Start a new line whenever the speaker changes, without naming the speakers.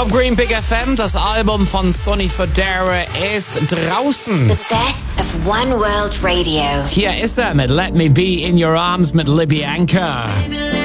Top Green Big FM, das Album von Sonny Fodera ist draußen.
The best of One World Radio.
Hier ist er mit Let Me Be in Your Arms mit Libby Anchor.